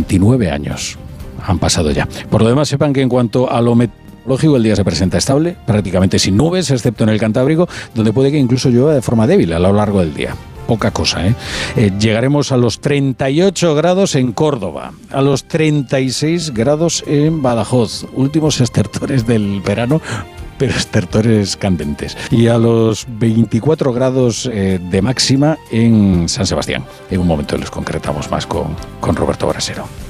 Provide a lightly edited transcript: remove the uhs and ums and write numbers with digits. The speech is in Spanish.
29 años han pasado ya. Por lo demás, sepan que en cuanto a lo meteorológico, el día se presenta estable, prácticamente sin nubes, excepto en el Cantábrico, donde puede que incluso llueva de forma débil a lo largo del día. Poca cosa, ¿eh? Llegaremos a los 38 grados en Córdoba, a los 36 grados en Badajoz, últimos estertores del verano, pero estertores candentes, y a los 24 grados de máxima en San Sebastián. En un momento les concretamos más con Roberto Brasero.